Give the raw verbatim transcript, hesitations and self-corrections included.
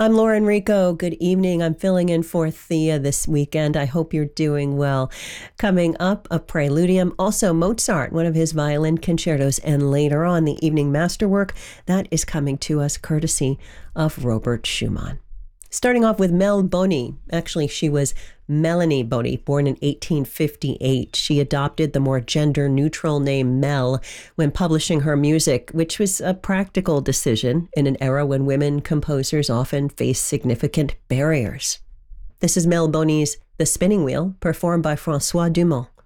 I'm Laura Enrico. Good evening. I'm filling in for Thea this weekend. I hope you're doing well. Coming up, a preludium, also Mozart, one of his violin concertos, and later on, the evening masterwork that is coming to us courtesy of Robert Schumann. Starting off with Mel Boni. Actually, she was Melanie Boni, born in eighteen fifty-eight. She adopted the more gender-neutral name Mel when publishing her music, which was a practical decision in an era when women composers often faced significant barriers. This is Mel Boni's The Spinning Wheel, performed by François Dumont.